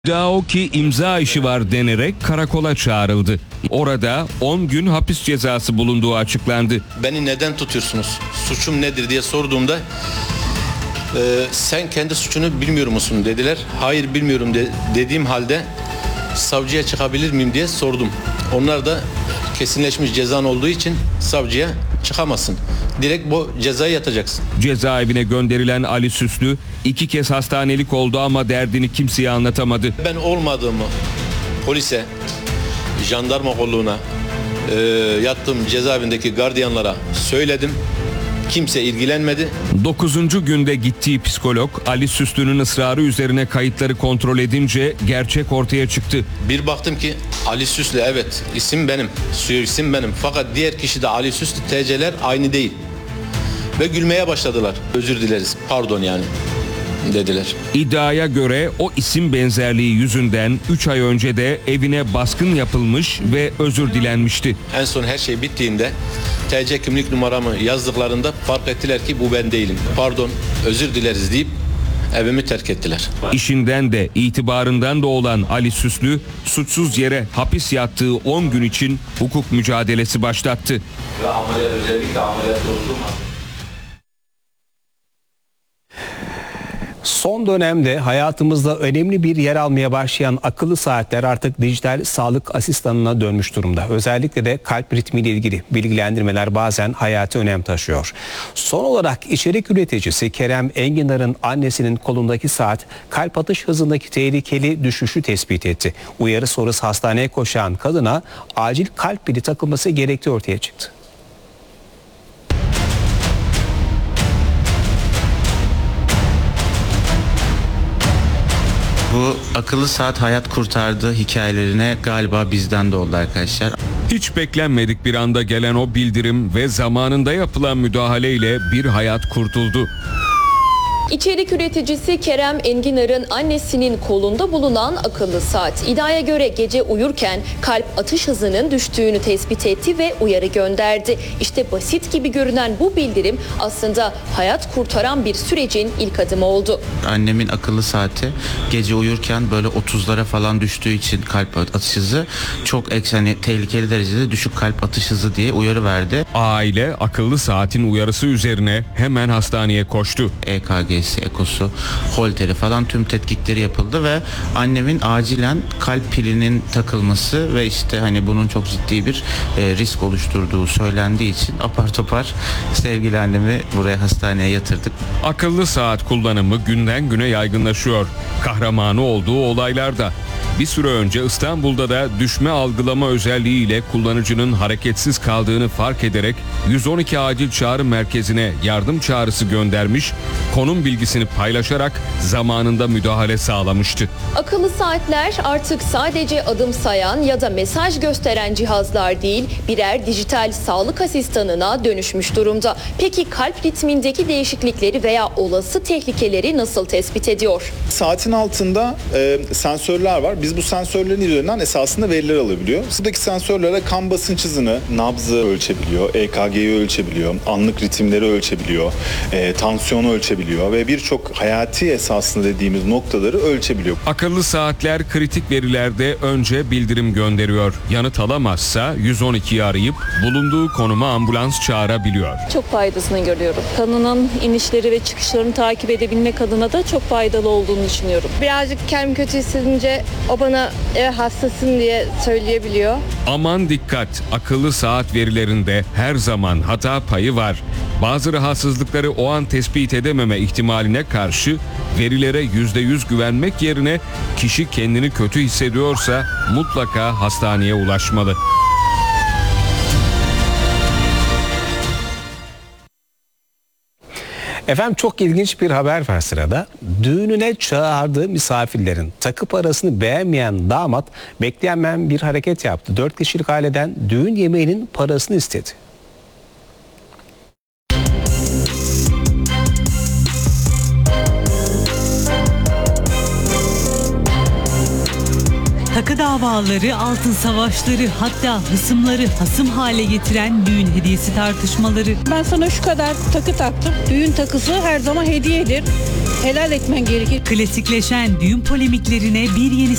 İddia o ki imza işi var denerek karakola çağrıldı. Orada 10 gün hapis cezası bulunduğu açıklandı. Beni neden tutuyorsunuz? Suçum nedir diye sorduğumda sen kendi suçunu bilmiyor musun dediler. Hayır bilmiyorum dediğim halde savcıya çıkabilir miyim diye sordum. Onlar da kesinleşmiş cezan olduğu için savcıya çıkamazsın. Direkt bu cezayı yatacaksın. Cezaevine gönderilen Ali Süslü 2 kez hastanelik oldu ama derdini kimseye anlatamadı. Ben olmadığımı polise, jandarma kolluğuna, yattığım cezaevindeki gardiyanlara söyledim. Kimse ilgilenmedi. 9. günde gittiği psikolog Ali Süslü'nün ısrarı üzerine kayıtları kontrol edince gerçek ortaya çıktı. Bir baktım ki Ali Süslü, evet isim benim, isim benim. Fakat diğer kişi de Ali Süslü, TC'ler aynı değil. Ve gülmeye başladılar. Özür dileriz, pardon yani dediler. İddiaya göre o isim benzerliği yüzünden 3 ay önce de evine baskın yapılmış ve özür dilenmişti. En son her şey bittiğinde TC kimlik numaramı yazdıklarında fark ettiler ki bu ben değilim. Pardon, özür dileriz deyip evimi terk ettiler. İşinden de itibarından da olan Ali Süslü suçsuz yere hapis yattığı 10 gün için hukuk mücadelesi başlattı. Ve özellikle ameliyat oldum. Son dönemde hayatımızda önemli bir yer almaya başlayan akıllı saatler artık dijital sağlık asistanına dönmüş durumda. Özellikle de kalp ritmiyle ilgili bilgilendirmeler bazen hayati önem taşıyor. Son olarak içerik üreticisi Kerem Enginar'ın annesinin kolundaki saat kalp atış hızındaki tehlikeli düşüşü tespit etti. Uyarı sonrası hastaneye koşan kadına acil kalp pili takılması gerektiği ortaya çıktı. Bu akıllı saat hayat kurtardı hikayelerine galiba bizden de oldu arkadaşlar. Hiç beklenmedik bir anda gelen o bildirim ve zamanında yapılan müdahaleyle bir hayat kurtuldu. İçerik üreticisi Kerem Enginar'ın annesinin kolunda bulunan akıllı saat. İddiaya göre gece uyurken kalp atış hızının düştüğünü tespit etti ve uyarı gönderdi. İşte basit gibi görünen bu bildirim aslında hayat kurtaran bir sürecin ilk adımı oldu. Annemin akıllı saati gece uyurken böyle 30'lara falan düştüğü için kalp atış hızı çok tehlikeli derecede düşük kalp atış hızı diye uyarı verdi. Aile akıllı saatin uyarısı üzerine hemen hastaneye koştu. EKG, ekosu, holteri falan tüm tetkikleri yapıldı ve annemin acilen kalp pilinin takılması ve işte hani bunun çok ciddi bir risk oluşturduğu söylendiği için apar topar sevgili annemi buraya hastaneye yatırdık. Akıllı saat kullanımı günden güne yaygınlaşıyor. Kahramanı olduğu olaylarda. Bir süre önce İstanbul'da da düşme algılama özelliğiyle kullanıcının hareketsiz kaldığını fark ederek 112 acil çağrı merkezine yardım çağrısı göndermiş, konum bilgisini paylaşarak zamanında müdahale sağlamıştı. Akıllı saatler artık sadece adım sayan ya da mesaj gösteren cihazlar değil, birer dijital sağlık asistanına dönüşmüş durumda. Peki kalp ritmindeki değişiklikleri veya olası tehlikeleri nasıl tespit ediyor? Saatin altında sensörler var. Biz bu sensörlerin üzerinden esasında veriler alabiliyor. Buradaki sensörlere kan basınç hızını, nabzı ölçebiliyor, EKG'yi ölçebiliyor, anlık ritimleri ölçebiliyor, tansiyonu ölçebiliyor ve birçok hayati esasında dediğimiz noktaları ölçebiliyor. Akıllı saatler kritik verilerde önce bildirim gönderiyor. Yanıt alamazsa 112'yi arayıp bulunduğu konuma ambulans çağırabiliyor. Çok faydasını görüyorum. Kanının inişleri ve çıkışlarını takip edebilmek adına da çok faydalı olduğunu düşünüyorum. Birazcık kendimi kötü hissedince o bana hastasın diye söyleyebiliyor. Aman dikkat, akıllı saat verilerinde her zaman hata payı var. Bazı rahatsızlıkları o an tespit edememe ihtimaline karşı verilere %100 güvenmek yerine kişi kendini kötü hissediyorsa mutlaka hastaneye ulaşmalı. Efendim çok ilginç bir haber var sırada. Düğününe çağırdığı misafirlerin takı parasını beğenmeyen damat beklenmeyen bir hareket yaptı. 4 kişilik aileden düğün yemeğinin parasını istedi. Takı davaları, altın savaşları, hatta hısımları hasım hale getiren düğün hediyesi tartışmaları. Ben sana şu kadar takı taktım. Düğün takısı her zaman hediyedir. Helal etmen gerekir. Klasikleşen düğün polemiklerine bir yeni